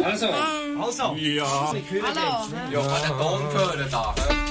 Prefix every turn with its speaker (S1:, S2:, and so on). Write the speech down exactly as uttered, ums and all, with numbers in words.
S1: Also.
S2: Also.
S3: Ja.
S2: Hallo.
S4: Ja, kann den Ton hören da.